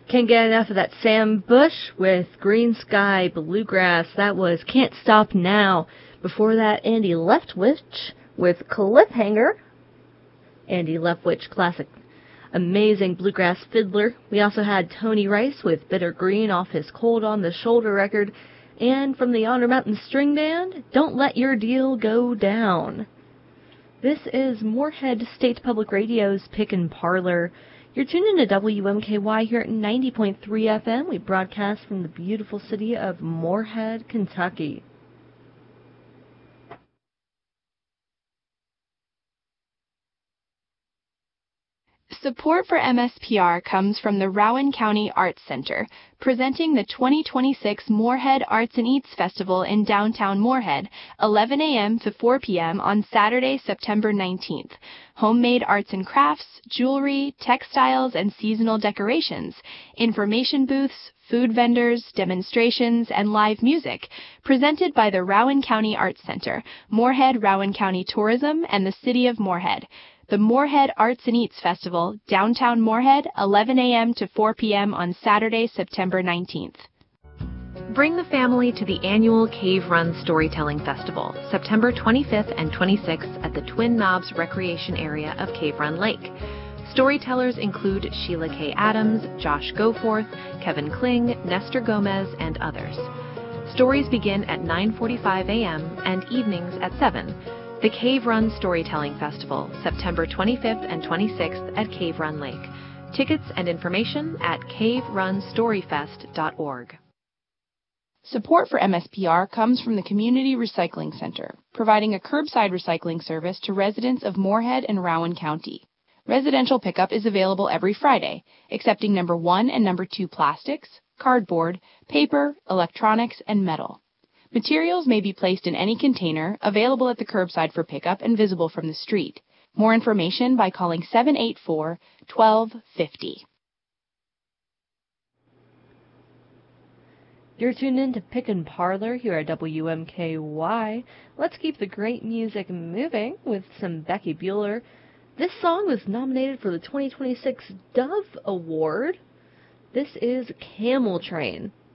Can't get enough of that Sam Bush with Green Sky Bluegrass. That was Can't Stop Now. Before that, Andy Leftwich with Cliffhanger. Andy Leftwich, classic, amazing bluegrass fiddler. We also had Tony Rice with Bitter Green off his Cold on the Shoulder record. And from the Honor Mountain String Band, Don't Let Your Deal Go Down. This is Moorhead State Public Radio's Pick and Parlor. You're tuned in to WMKY here at 90.3 FM. We broadcast from the beautiful city of Moorhead, Kentucky. Support for MSPR comes from the Rowan County Arts Center, presenting the 2026 Moorhead Arts and Eats Festival in downtown Moorhead, 11 a.m. to 4 p.m. on Saturday, September 19th. Homemade arts and crafts, jewelry, textiles, and seasonal decorations, information booths, food vendors, demonstrations, and live music, presented by the Rowan County Arts Center, Moorhead Rowan County Tourism, and the City of Moorhead. The Moorhead Arts and Eats Festival, downtown Moorhead, 11 a.m. to 4 p.m. on Saturday, September 19th. Bring the family to the annual Cave Run Storytelling Festival, September 25th and 26th at the Twin Knobs Recreation Area of Cave Run Lake. Storytellers include Sheila K. Adams, Josh Goforth, Kevin Kling, Nestor Gomez, and others. Stories begin at 9:45 a.m. and evenings at 7. The Cave Run Storytelling Festival, September 25th and 26th at Cave Run Lake. Tickets and information at caverunstoryfest.org. Support for MSPR comes from the Community Recycling Center, providing a curbside recycling service to residents of Moorhead and Rowan County. Residential pickup is available every Friday, accepting number 1 and number 2 plastics, cardboard, paper, electronics, and metal. Materials may be placed in any container, available at the curbside for pickup and visible from the street. More information by calling 784-1250. You're tuned in to Pick and Parlor here at WMKY. Let's keep the great music moving with some Becky Bueller. This song was nominated for the 2026 Dove Award. This is Camel Train.